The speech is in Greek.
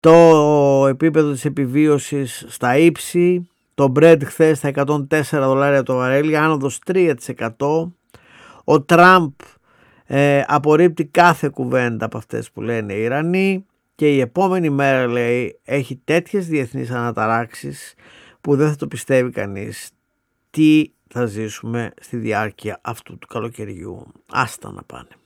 το επίπεδο της επιβίωσης στα ύψη, το Brent χθες στα $104 το βαρέλι, άνοδος 3%. Ο Τραμπ απορρίπτει κάθε κουβέντα από αυτές που λένε οι Ιρανοί και η επόμενη μέρα, λέει, έχει τέτοιες διεθνείς αναταράξεις που δεν θα το πιστεύει κανείς τι θα ζήσουμε στη διάρκεια αυτού του καλοκαιριού. Άστα να πάνε.